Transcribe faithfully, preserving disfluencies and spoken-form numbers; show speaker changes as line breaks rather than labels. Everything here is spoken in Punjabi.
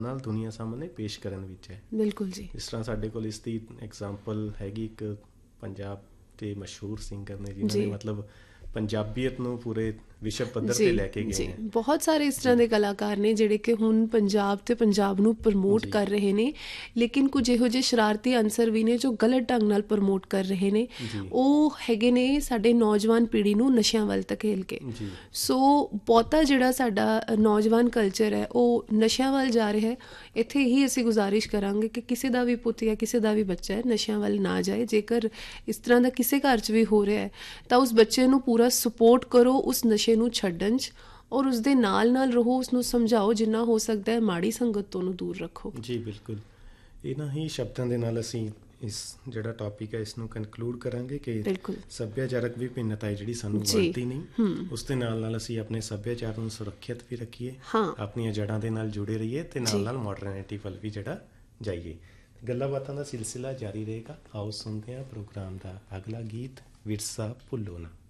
ਨਾਲ ਦੁਨੀਆ ਸਾਹਮਣੇ ਪੇਸ਼ ਕਰਨ ਵਿੱਚ ਹੈ।
ਬਿਲਕੁਲ ਜੀ।
ਜਿਸ ਤਰ੍ਹਾਂ ਸਾਡੇ ਕੋਲ ਇਸ ਦੀ ਐਗਜ਼ਾਮਪਲ ਹੈਗੀ, ਇੱਕ ਪੰਜਾਬ ਦੇ ਮਸ਼ਹੂਰ ਸਿੰਗਰ ਨੇ ਜਿਨ੍ਹਾਂ ਨੇ ਮਤਲਬ ਪੰਜਾਬੀਅਤ ਨੂੰ ਪੂਰੇ ਵਿਸ਼ਵ ਪੱਧਰ ਤੇ ਲੈ ਕੇ ਗਏ ਨੇ।
ਬਹੁਤ ਸਾਰੇ ਇਸ ਤਰ੍ਹਾਂ ਦੇ ਕਲਾਕਾਰ ਨੇ ਜਿਹੜੇ ਕਿ ਹੁਣ ਪੰਜਾਬ ਤੇ ਪੰਜਾਬ ਨੂੰ ਪ੍ਰਮੋਟ ਕਰ ਰਹੇ ਨੇ, ਲੇਕਿਨ ਕੁਝ ਇਹੋ ਜਿਹੇ ਸ਼ਰਾਰਤੀ ਅਨਸਰ ਵੀ ਨੇ ਜੋ ਗਲਤ ਢੰਗ ਨਾਲ ਪ੍ਰਮੋਟ ਕਰ ਰਹੇ ਨੇ। ਉਹ ਹੈਗੇ ਨੇ ਸਾਡੇ ਨੌਜਵਾਨ ਪੀੜ੍ਹੀ ਨੂੰ ਨਸ਼ਿਆਂ ਵੱਲ ਧਕੇਲ ਕੇ। ਸੋ ਬਹੁਤਾ ਜਿਹੜਾ ਸਾਡਾ ਨੌਜਵਾਨ ਕਲਚਰ ਹੈ ਉਹ ਨਸ਼ਿਆਂ ਵੱਲ ਜਾ ਰਿਹਾ ਹੈ। ਇੱਥੇ ਹੀ ਅਸੀਂ ਗੁਜ਼ਾਰਿਸ਼ ਕਰਾਂਗੇ ਕਿ ਕਿਸੇ ਦਾ ਵੀ ਪੁੱਤ ਜਾਂ ਕਿਸੇ ਦਾ ਵੀ ਬੱਚਾ ਹੈ ਨਸ਼ਿਆਂ ਵੱਲ ਨਾ ਜਾਏ। ਜੇਕਰ ਇਸ ਤਰ੍ਹਾਂ ਦਾ ਕਿਸੇ ਘਰ 'ਚ ਵੀ ਹੋ ਰਿਹਾ ਹੈ ਤਾਂ ਉਸ ਬੱਚੇ ਨੂੰ ਪੂਰਾ ਸਪੋਰਟ ਕਰੋ ਉਸ ਨਸ਼ੇ ਨੂੰ ਛੱਡਣ 'ਚ, ਔਰ ਉਸਦੇ ਨਾਲ ਨਾਲ ਰਹੋ, ਉਸਨੂੰ ਸਮਝਾਓ, ਜਿੰਨਾ ਹੋ ਸਕਦਾ ਹੈ ਮਾੜੀ ਸੰਗਤ ਤੋਂ ਉਹਨੂੰ ਦੂਰ ਰੱਖੋ। ਜੀ
ਬਿਲਕੁਲ। ਇਹਨਾਂ ਹੀ ਸ਼ਬਦਾਂ ਦੇ ਨਾਲ ਅਸੀਂ ਇਸ ਜਿਹੜਾ ਟੌਪਿਕ ਹੈ ਇਸ ਨੂੰ ਕਨਕਲੂਡ ਕਰਾਂਗੇ ਕਿ ਸੱਭਿਆਚਾਰਕ ਵਿਭਿੰਨਤਾ ਹੈ ਜਿਹੜੀ ਸਾਨੂੰ ਵਰਤੀ ਨਹੀਂ, ਉਸ ਦੇ ਨਾਲ ਨਾਲ ਅਸੀਂ ਆਪਣੇ ਸੱਭਿਆਚਾਰ ਨੂੰ ਸੁਰੱਖਿਅਤ ਵੀ ਰੱਖੀਏ, ਆਪਣੀਆਂ ਜੜ੍ਹਾਂ ਦੇ ਨਾਲ ਜੁੜੇ ਰਹੀਏ ਤੇ ਨਾਲ ਨਾਲ ਮਾਡਰਨਿਟੀ ਵੱਲ ਵੀ ਜਿਹੜਾ ਜਾਈਏ। ਗੱਲਾਂ ਬਾਤਾਂ ਦਾ ਸਿਲਸਿਲਾ ਜਾਰੀ ਰਹੇਗਾ। ਆਓ ਸੁਣਦੇ ਹਾਂ ਪ੍ਰੋਗਰਾਮ ਦਾ ਅਗਲਾ ਗੀਤ, ਵਿਰਸਾ ਭੁੱਲੋ ਨਾ।